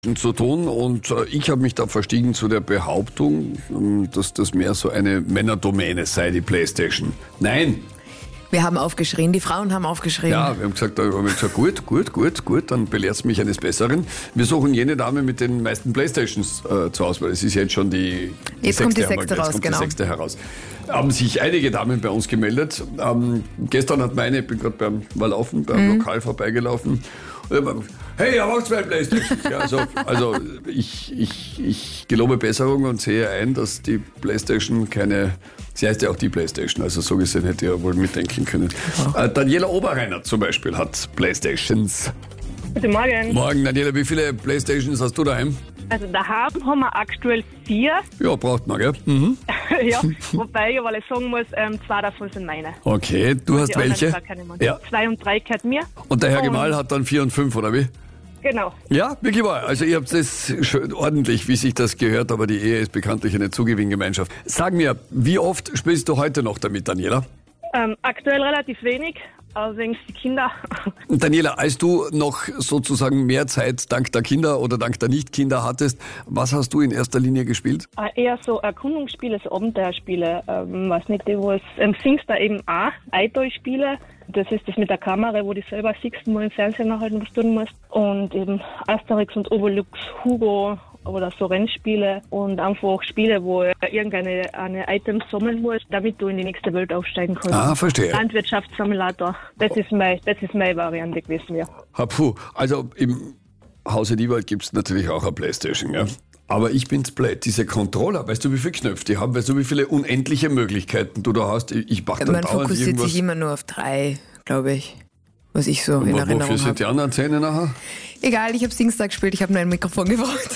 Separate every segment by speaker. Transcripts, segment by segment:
Speaker 1: zu tun und ich habe mich da verstiegen zu der Behauptung, dass das mehr so eine Männerdomäne sei, die Playstation. Nein!
Speaker 2: Wir haben aufgeschrien, die Frauen haben aufgeschrien.
Speaker 1: Ja, wir haben gesagt, gut, dann belehrst du mich eines Besseren. Wir suchen jene Dame mit den meisten Playstations zur Auswahl. Es ist jetzt schon die
Speaker 2: kommt die
Speaker 1: sechste
Speaker 2: sechste raus, genau.
Speaker 1: Die sechste heraus. Haben sich einige Damen bei uns gemeldet. Gestern hat meine, ich bin gerade beim Laufen, beim Lokal vorbeigelaufen. Hey, ihr habt zwei Playstations. Ja, also ich gelobe Besserung und sehe ein, dass die Playstation sie heißt ja auch die Playstation, also so gesehen hätte ich ja wohl mitdenken können. Daniela Oberreiner zum Beispiel hat Playstations.
Speaker 3: Guten Morgen.
Speaker 1: Morgen, Daniela, wie viele Playstations hast du daheim?
Speaker 3: Also daheim haben wir aktuell 4.
Speaker 1: Ja, braucht man, gell? Mhm.
Speaker 3: Ja, wobei ich aber sagen muss, 2 davon sind meine.
Speaker 1: Okay, du hast welche?
Speaker 3: Ja. 2 und 3 gehört mir.
Speaker 1: Und der Herr Gemahl hat dann 4 und 5, oder wie?
Speaker 3: Genau.
Speaker 1: Ja, wirklich wahr. Also ihr habt das schön ordentlich, wie sich das gehört, aber die Ehe ist bekanntlich eine Zugewinngemeinschaft. Sag mir, wie oft spielst du heute noch damit, Daniela?
Speaker 3: Aktuell relativ wenig, wegen die Kinder.
Speaker 1: Daniela, als du noch sozusagen mehr Zeit dank der Kinder oder dank der Nicht-Kinder hattest, was hast du in erster Linie gespielt?
Speaker 3: Eher so Erkundungsspiele, so Abenteuerspiele. Weiß nicht, wo es Singstar eben auch Einteilspiele. Das ist das mit der Kamera, wo du selber siehst, wo im Fernsehen nachhalten, was tun musst. Und eben Asterix und Obelix, Hugo oder so Rennspiele und einfach Spiele, wo irgendeine Items sammeln musst, damit du in die nächste Welt aufsteigen kannst.
Speaker 1: Ah, verstehe.
Speaker 3: Landwirtschaftssimulator. Das ist meine Variante gewesen, ja.
Speaker 1: Puh, also im Hause Niewald gibt es natürlich auch eine Playstation, ja. Aber ich bin's blöd, diese Controller, weißt du, wie viele Knöpfe die haben, weißt du, wie viele unendliche Möglichkeiten du da hast? Ich mach dann
Speaker 2: Man
Speaker 1: dauernd
Speaker 2: fokussiert
Speaker 1: irgendwas.
Speaker 2: sich immer nur auf 3, glaube ich, was ich so in Erinnerung
Speaker 1: Wofür sind
Speaker 2: habe.
Speaker 1: die anderen 10 nachher?
Speaker 2: Egal, ich habe Singstar gespielt, ich habe nur ein Mikrofon gebraucht.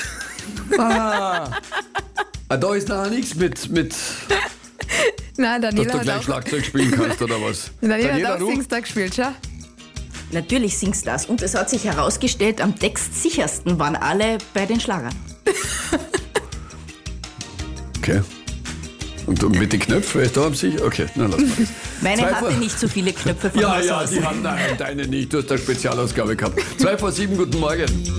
Speaker 1: Da ist nachher nichts mit
Speaker 2: Nein,
Speaker 1: dass
Speaker 2: Daniela
Speaker 1: du
Speaker 2: hat
Speaker 1: gleich
Speaker 2: auch,
Speaker 1: Schlagzeug spielen kannst oder was?
Speaker 2: Daniela hat auch
Speaker 1: du?
Speaker 2: Singstar gespielt, schau.
Speaker 4: Natürlich Singstars. Und es hat sich herausgestellt, am textsichersten waren alle bei den Schlagern.
Speaker 1: Okay. Und mit den Knöpfen, weißt du, haben sie? Okay, na lass mal das.
Speaker 4: Meine hatte nicht so viele Knöpfe von
Speaker 1: Ja,
Speaker 4: Haus
Speaker 1: ja,
Speaker 4: aus.
Speaker 1: die haben deine nicht. Du hast eine Spezialausgabe gehabt. 7:02, guten Morgen.